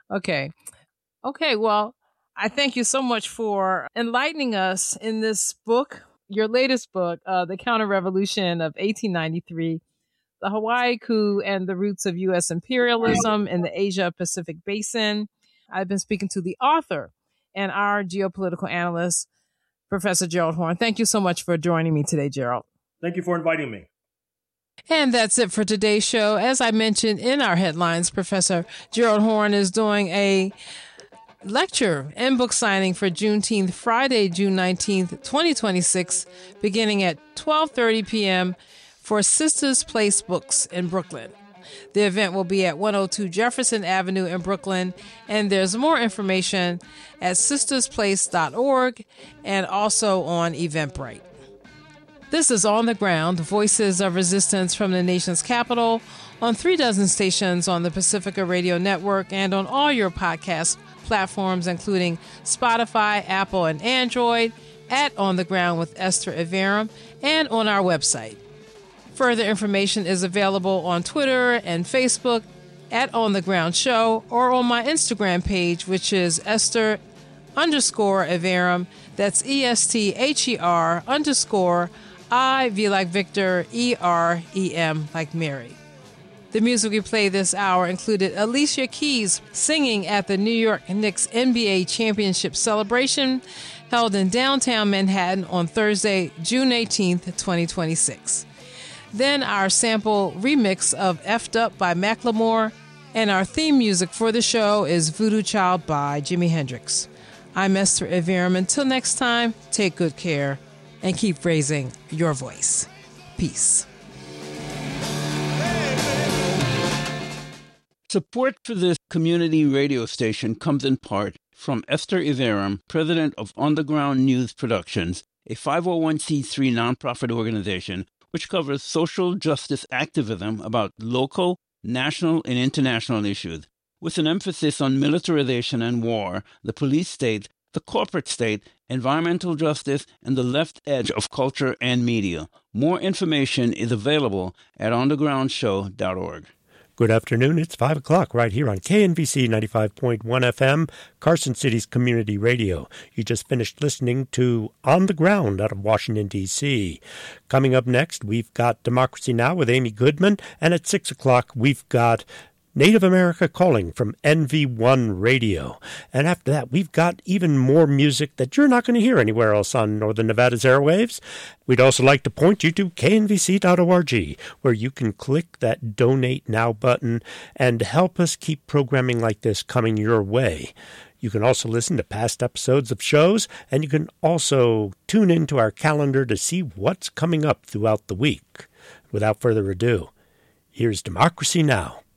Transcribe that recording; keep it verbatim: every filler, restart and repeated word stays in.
Okay. Okay, well, I thank you so much for enlightening us in this book, your latest book, uh, The Counter-Revolution of eighteen ninety-three, the Hawaii Coup and the Roots of U S Imperialism in the Asia-Pacific Basin. I've been speaking to the author and our geopolitical analyst, Professor Gerald Horne. Thank you so much for joining me today, Gerald. Thank you for inviting me. And that's it for today's show. As I mentioned in our headlines, Professor Gerald Horne is doing a lecture and book signing for Juneteenth, Friday, June nineteenth, twenty twenty-six, beginning at twelve thirty p.m. for Sisters Place Books in Brooklyn. The event will be at one oh two Jefferson Avenue in Brooklyn, and there's more information at sisters place dot org and also on Eventbrite. This is On the Ground, Voices of Resistance from the nation's capital, on three dozen stations on the Pacifica Radio Network and on all your podcast platforms, including Spotify, Apple, and Android, at On the Ground with Esther Iverem, and on our website. Further information is available on Twitter and Facebook at On the Ground Show, or on my Instagram page, which is Esther underscore Iverem. That's E S T H E R underscore I, V like Victor, E R E M like Mary. The music we played this hour included Alicia Keys singing at the New York Knicks N B A Championship celebration held in downtown Manhattan on Thursday, June eighteenth, twenty twenty-six. Then our sample remix of F'd Up by Macklemore, and our theme music for the show is Voodoo Child by Jimi Hendrix. I'm Esther Iverem. Until next time, take good care and keep raising your voice. Peace. Support for this community radio station comes in part from Esther Iverem, president of Underground News Productions, a five oh one c three nonprofit organization which covers social justice activism about local, national, and international issues, with an emphasis on militarization and war, the police state, the corporate state, environmental justice, and the left edge of culture and media. More information is available at underground show dot org. Good afternoon. It's five o'clock right here on K N V C ninety-five point one F M, Carson City's community radio. You just finished listening to On the Ground out of Washington, D C Coming up next, we've got Democracy Now! With Amy Goodman, and at six o'clock, we've got Native America Calling from N V one Radio. And after that, we've got even more music that you're not going to hear anywhere else on Northern Nevada's airwaves. We'd also like to point you to K N V C dot org, where you can click that Donate Now button and help us keep programming like this coming your way. You can also listen to past episodes of shows, and you can also tune into our calendar to see what's coming up throughout the week. Without further ado, here's Democracy Now!